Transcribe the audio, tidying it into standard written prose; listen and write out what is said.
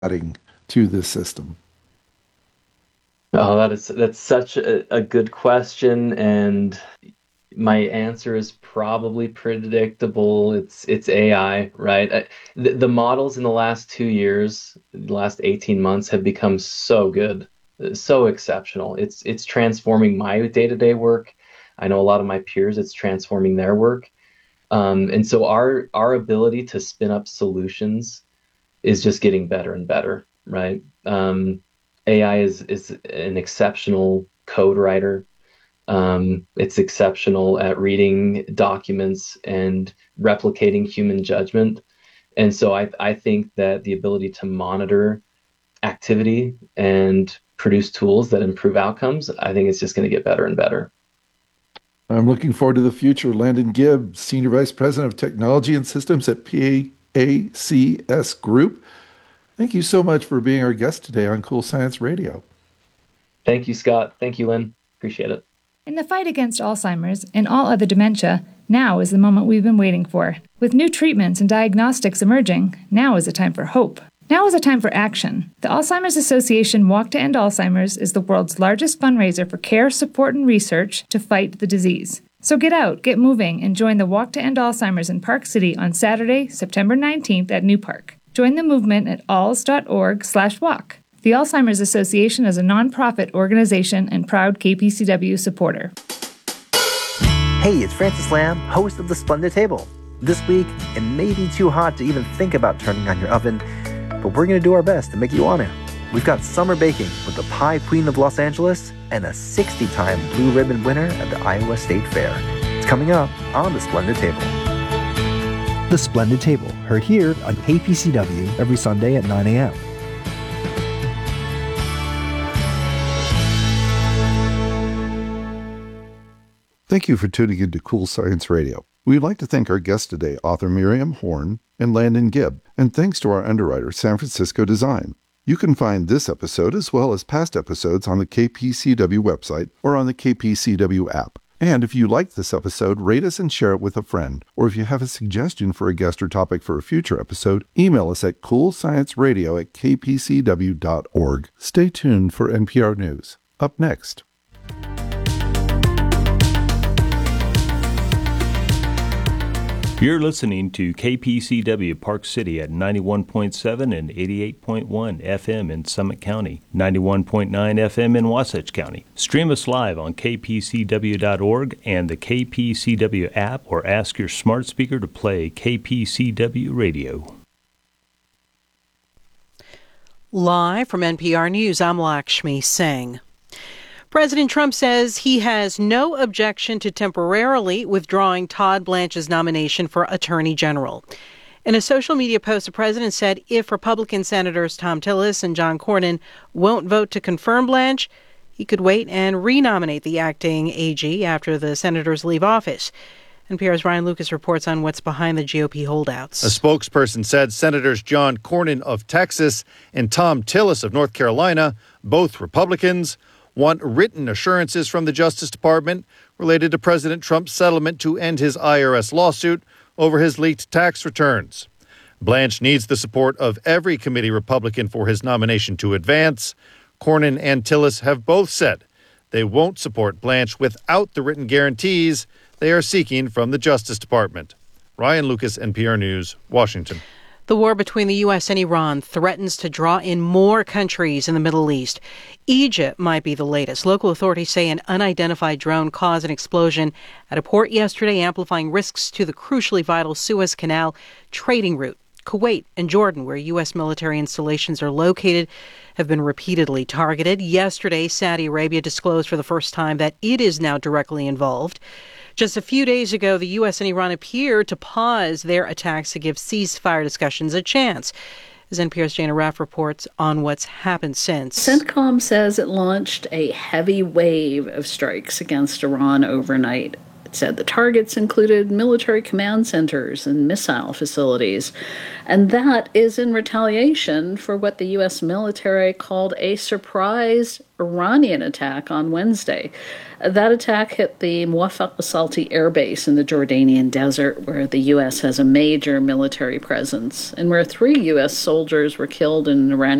adding to this system? Oh, that's such a good question, and my answer is probably predictable. It's AI, right? The models in the last 2 years, the last 18 months have become so good, so exceptional. It's transforming my day-to-day work. I know a lot of my peers, it's transforming their work. And so our ability to spin up solutions is just getting better and better, right? AI is an exceptional code writer. It's exceptional at reading documents and replicating human judgment. And so I think that the ability to monitor activity and produce tools that improve outcomes, I think it's just going to get better and better. I'm looking forward to the future. Landon Gibb, Senior Vice President of Technology and Systems at PACS Group. Thank you so much for being our guest today on Cool Science Radio. Thank you, Scott. Thank you, Lynn. Appreciate it. In the fight against Alzheimer's and all other dementia, now is the moment we've been waiting for. With new treatments and diagnostics emerging, now is a time for hope. Now is a time for action. The Alzheimer's Association Walk to End Alzheimer's is the world's largest fundraiser for care, support, and research to fight the disease. So get out, get moving, and join the Walk to End Alzheimer's in Park City on Saturday, September 19th at New Park. Join the movement at alz.org/walk. The Alzheimer's Association is a nonprofit organization and proud KPCW supporter. Hey, it's Francis Lamb, host of The Splendid Table. This week, it may be too hot to even think about turning on your oven, but we're going to do our best to make you want to. We've got summer baking with the Pie Queen of Los Angeles and a 60-time Blue Ribbon winner at the Iowa State Fair. It's coming up on The Splendid Table. The Splendid Table, heard here on KPCW every Sunday at 9 a.m. Thank you for tuning into Cool Science Radio. We'd like to thank our guests today, author Miriam Horn and Landon Gibb, and thanks to our underwriter, San Francisco Design. You can find this episode as well as past episodes on the KPCW website or on the KPCW app. And if you liked this episode, rate us and share it with a friend. Or if you have a suggestion for a guest or topic for a future episode, email us at coolscienceradio@kpcw.org. Stay tuned for NPR News. Up next. You're listening to KPCW Park City at 91.7 and 88.1 FM in Summit County, 91.9 FM in Wasatch County. Stream us live on kpcw.org and the KPCW app, or ask your smart speaker to play KPCW Radio. Live from NPR News, I'm Lakshmi Singh. President Trump says he has no objection to temporarily withdrawing Todd Blanche's nomination for Attorney General. In a social media post, the president said if Republican Senators Thom Tillis and John Cornyn won't vote to confirm Blanche, he could wait and renominate the acting AG after the senators leave office. NPR's Ryan Lucas reports on what's behind the GOP holdouts. A spokesperson said Senators John Cornyn of Texas and Thom Tillis of North Carolina, both Republicans, want written assurances from the Justice Department related to President Trump's settlement to end his IRS lawsuit over his leaked tax returns. Blanche needs the support of every committee Republican for his nomination to advance. Cornyn and Tillis have both said they won't support Blanche without the written guarantees they are seeking from the Justice Department. Ryan Lucas, NPR News, Washington. The war between the U.S. and Iran threatens to draw in more countries in the Middle East. Egypt might be the latest. Local authorities say an unidentified drone caused an explosion at a port yesterday, amplifying risks to the crucially vital Suez Canal trading route. Kuwait and Jordan, where U.S. military installations are located, have been repeatedly targeted. Yesterday, Saudi Arabia disclosed for the first time that it is now directly involved. Just a few days ago, the U.S. and Iran appeared to pause their attacks to give ceasefire discussions a chance. As NPR's Jana Raff reports on what's happened since. CENTCOM says it launched a heavy wave of strikes against Iran overnight. It said the targets included military command centers and missile facilities. And that is in retaliation for what the U.S. military called a surprise Iranian attack on Wednesday. That attack hit the Muwafaq al-Salti Air Base in the Jordanian desert, where the U.S. has a major military presence, and where 3 U.S. soldiers were killed in an Iranian